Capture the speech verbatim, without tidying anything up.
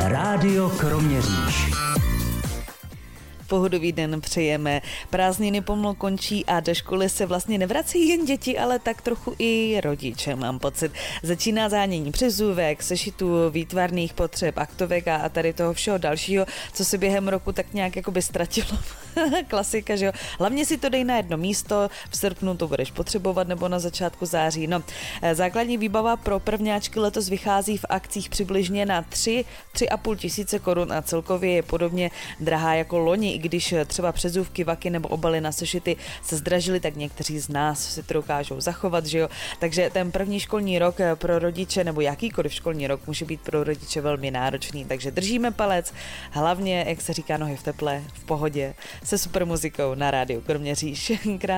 Rádio Kroměříž. Pohodový den přejeme. Prázdniny pomalu končí a do školy se vlastně nevrací jen děti, ale tak trochu i rodiče, mám pocit. Začíná zánění přezůvek, sešitů, výtvarných potřeb, aktovek a tady toho všeho dalšího, co se během roku tak nějak jakoby ztratilo. Klasika, že jo. Hlavně si to dej na jedno místo, v srpnu to budeš potřebovat nebo na začátku září. No, základní výbava pro prvňáčky letos vychází v akcích přibližně na tři, tři a půl tisíce korun a celkově je podobně drahá jako loni. I když třeba přezůvky, vaky nebo obaly na sešity se zdražily, tak někteří z nás si to dokážou zachovat, že jo. Takže ten první školní rok pro rodiče nebo jakýkoliv školní rok může být pro rodiče velmi náročný, takže držíme palec, hlavně, jak se říká, nohy v teple, v pohodě, se super muzikou na rádiu Kroměříž.